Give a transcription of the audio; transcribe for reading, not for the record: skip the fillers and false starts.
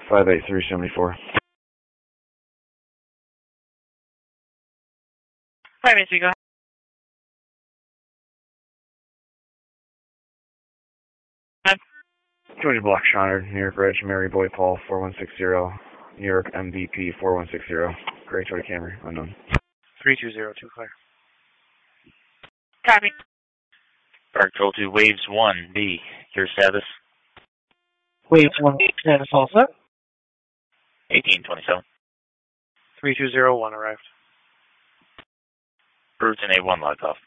58374. 583, go ahead. Georgia Block Shiner, New York Reg, Mary Boy Paul 4160, New York MVP 4160, Gray Toyota Camry, unknown. 3202, clear. Copy. Park Control to Waves 1B, your status? Wave 1, status all set. 1827. 3201 arrived. Route in A1 locked off.